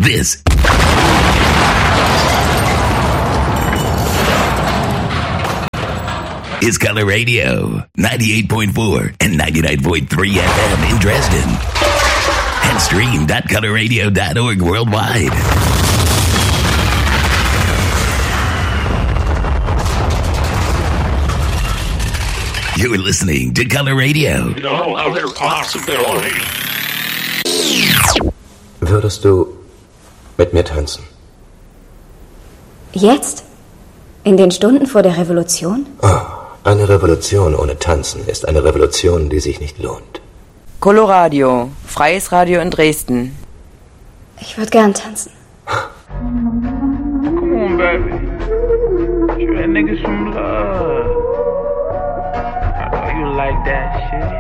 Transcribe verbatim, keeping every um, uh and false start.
This is Color Radio, ninety-eight point four and ninety-nine point three F M in Dresden. And stream dot color radio dot org worldwide. You're listening to Color Radio. No other possibility. Würdest du mit mir tanzen? Jetzt? In den Stunden vor der Revolution? Oh, eine Revolution ohne Tanzen ist eine Revolution, die sich nicht lohnt. Coloradio, freies Radio in Dresden. Ich würde gern tanzen. Come on, baby. You that niggas some love. I know you like that shit.